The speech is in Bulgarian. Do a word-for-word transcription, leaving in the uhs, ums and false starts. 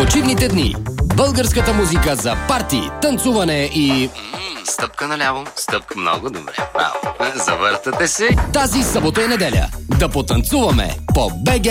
почивните дни. Българската музика за парти, танцуване и... Стъпка наляво, стъпка много добре. Браво. Завъртате се. Тази събота и неделя да потанцуваме по БГ